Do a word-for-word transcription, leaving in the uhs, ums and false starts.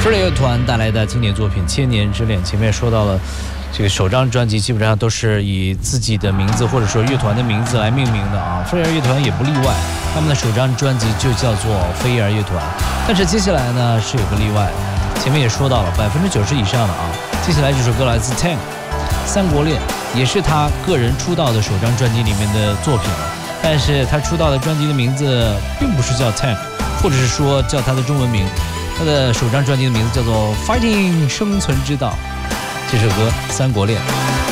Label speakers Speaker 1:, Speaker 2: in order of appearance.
Speaker 1: 飞儿乐团带来的经典作品《千年之恋》，前面说到了这个首张专辑基本上都是以自己的名字或者说乐团的名字来命名的啊，飞儿乐团也不例外，他们的首张专辑就叫做飞儿乐团。但是接下来呢是有个例外，前面也说到了百分之九十以上的啊，接下来这首歌来自 Tank 三国恋，也是他个人出道的首张专辑里面的作品了，但是他出道的专辑的名字并不是叫 Tank， 或者是说叫他的中文名，他的首张专辑的名字叫做 Fighting 生存之道，这首歌《三国恋》。